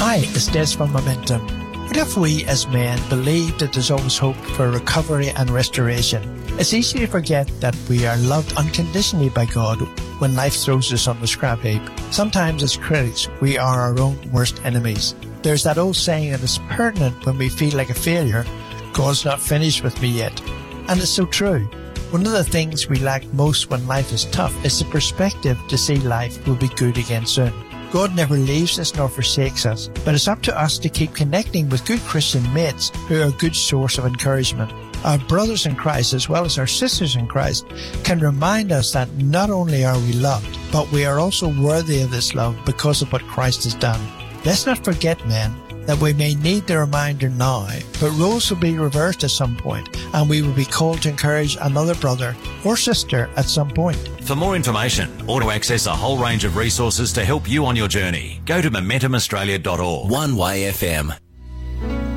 Hi, it's Des from Momentum. What if we as men believe that there's always hope for recovery and restoration? It's easy to forget that we are loved unconditionally by God when life throws us on the scrap heap. Sometimes as critics, we are our own worst enemies. There's that old saying that is pertinent when we feel like a failure: God's not finished with me yet. And it's so true. One of the things we lack most when life is tough is the perspective to see life will be good again soon. God never leaves us nor forsakes us, but it's up to us to keep connecting with good Christian mates who are a good source of encouragement. Our brothers in Christ, as well as our sisters in Christ, can remind us that not only are we loved, but we are also worthy of this love because of what Christ has done. Let's not forget, men, that we may need the reminder now, but roles will be reversed at some point, and we will be called to encourage another brother or sister at some point. For more information or to access a whole range of resources to help you on your journey, go to MomentumAustralia.org. One Way FM.